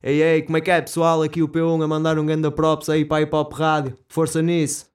Ei, ei, como é que é, pessoal? Aqui o P1 a mandar um ganda props aí para a Hip Hop Rádio. Força nisso.